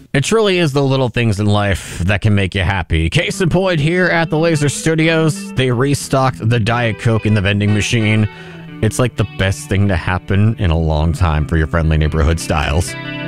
It truly is the little things in life that can make you happy. Case in point, here at the Laser Studios, they restocked the Diet Coke in the vending machine. It's like the best thing to happen in a long time for your friendly neighborhood Styles.